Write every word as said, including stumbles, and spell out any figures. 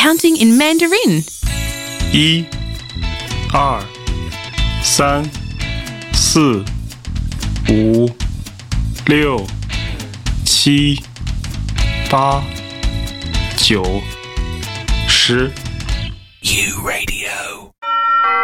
counting in Mandarin. 一、二、三、四、五、六、七、八、九、十。 U Radio.